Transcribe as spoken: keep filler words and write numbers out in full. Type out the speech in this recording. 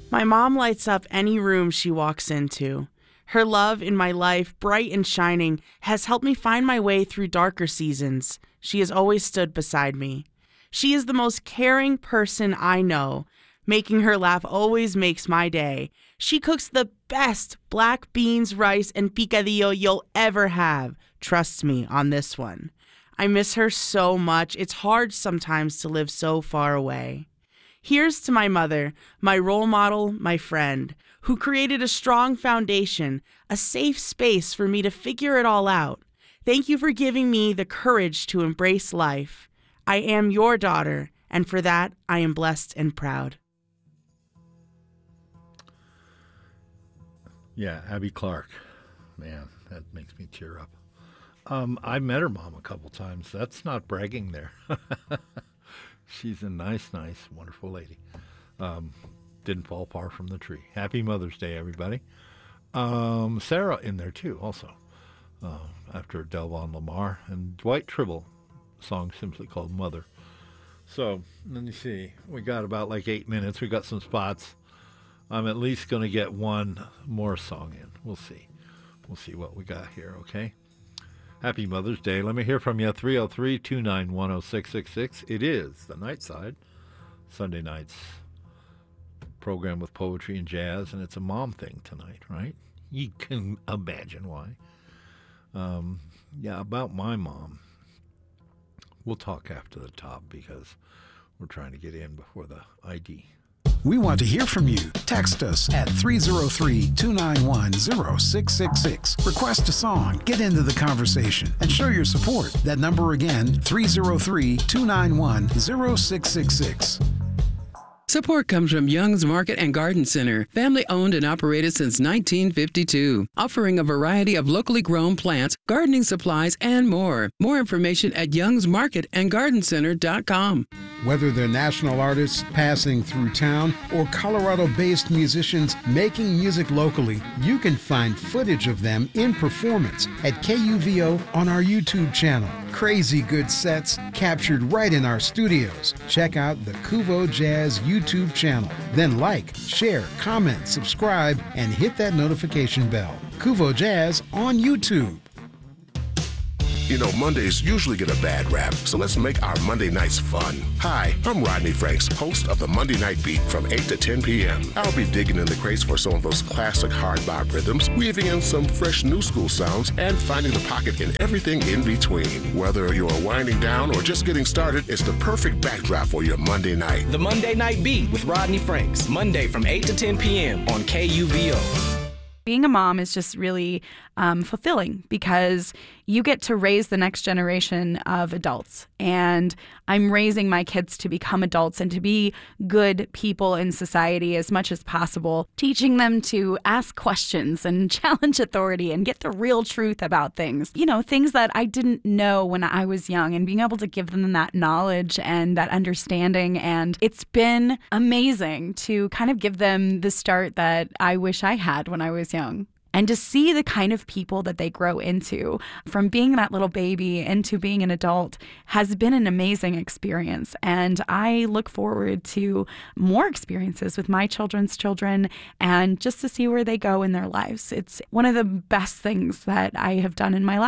My mom lights up any room she walks into. Her love in my life, bright and shining, has helped me find my way through darker seasons. She has always stood beside me. She is the most caring person I know. Making her laugh always makes my day. She cooks the best black beans, rice, and picadillo you'll ever have. Trust me on this one. I miss her so much. It's hard sometimes to live so far away. Here's to my mother, my role model, my friend, who created a strong foundation, a safe space for me to figure it all out. Thank you for giving me the courage to embrace life. I am your daughter, and for that, I am blessed and proud. Yeah, Abby Clark. Man, that makes me tear up. Um, I met her mom a couple times. That's not bragging there. She's a nice, nice, wonderful lady. Um, didn't fall far from the tree. Happy Mother's Day, everybody. Um, Sarah in there, too, also. Uh, after Delvon Lamar. And Dwight Tribble, song simply called Mother. So, let me see. We got about like eight minutes. We got some spots. I'm at least going to get one more song in. We'll see. We'll see what we got here, okay? Happy Mother's Day. Let me hear from you. three oh three, two nine one, oh six six six. It is the Night Side, Sunday nights program with poetry and jazz, and it's a mom thing tonight, right? You can imagine why. Um, yeah, about my mom. We'll talk after the top because we're trying to get in before the I D. We want to hear from you. Text us at three oh three, two nine one, oh six six six. Request a song, get into the conversation, and show your support. That number again, three oh three, two nine one, oh six six six. Support comes from Young's Market and Garden Center, family owned and operated since nineteen fifty-two, offering a variety of locally grown plants, gardening supplies, and more. More information at youngs market and garden center dot com. Whether they're national artists passing through town or Colorado-based musicians making music locally, you can find footage of them in performance at K U V O on our YouTube channel. Crazy good sets captured right in our studios. Check out the Kuvo Jazz YouTube channel. Then like, share, comment, subscribe, and hit that notification bell. Kuvo Jazz on YouTube. You know, Mondays usually get a bad rap, so let's make our Monday nights fun. Hi, I'm Rodney Franks, host of the Monday Night Beat from eight to ten p.m. I'll be digging in the crates for some of those classic hard bop rhythms, weaving in some fresh new school sounds, and finding the pocket in everything in between. Whether you're winding down or just getting started, it's the perfect backdrop for your Monday night. The Monday Night Beat with Rodney Franks, Monday from eight to ten p.m. on K U V O. Being a mom is just really um, fulfilling because you get to raise the next generation of adults. And I'm raising my kids to become adults and to be good people in society as much as possible, teaching them to ask questions and challenge authority and get the real truth about things. You know, things that I didn't know when I was young, and being able to give them that knowledge and that understanding. And it's been amazing to kind of give them the start that I wish I had when I was young. And to see the kind of people that they grow into from being that little baby into being an adult has been an amazing experience. And I look forward to more experiences with my children's children and just to see where they go in their lives. It's one of the best things that I have done in my life.